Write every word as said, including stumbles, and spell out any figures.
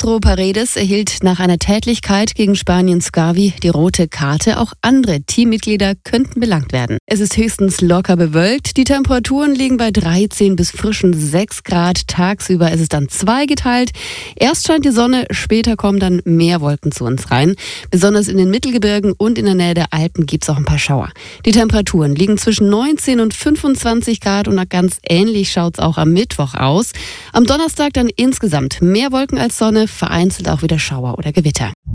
Sandro Paredes erhielt nach einer Tätlichkeit gegen Spaniens Gavi die rote Karte. Auch andere Teammitglieder könnten belangt werden. Es ist höchstens locker bewölkt. Die Temperaturen liegen bei dreizehn bis frischen sechs Grad. Tagsüber ist es dann zweigeteilt. Erst scheint die Sonne, später kommen dann mehr Wolken zu uns rein. Besonders in den Mittelgebirgen und in der Nähe der Alpen gibt es auch ein paar Schauer. Die Temperaturen liegen zwischen neunzehn und fünfundzwanzig Grad und ganz ähnlich schaut es auch am Mittwoch aus. Am Donnerstag dann insgesamt mehr Wolken als Sonne, vereinzelt auch wieder Schauer oder Gewitter.